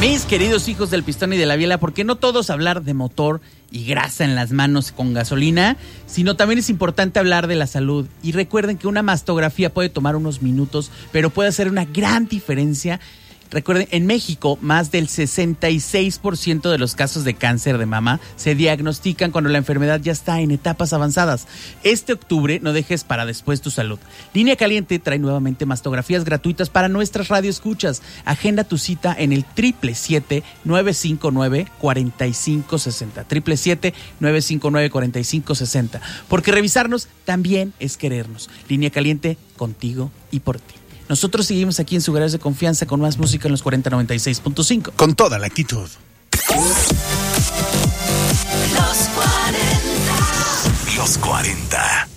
Mis queridos hijos del pistón y de la biela, porque no todos hablar de motor y grasa en las manos con gasolina, sino también es importante hablar de la salud. Y recuerden que una mastografía puede tomar unos minutos, pero puede hacer una gran diferencia. Recuerden, en México, más del 66% de los casos de cáncer de mama se diagnostican cuando la enfermedad ya está en etapas avanzadas. Este octubre no dejes para después tu salud. Línea Caliente trae nuevamente mastografías gratuitas para nuestras radioescuchas. Agenda tu cita en el 777-959-4560. 777-959-4560. Porque revisarnos también es querernos. Línea Caliente, contigo y por ti. Nosotros seguimos aquí en su garage de confianza con más música en los 4096.5. Con toda la actitud. Los 40. Los 40.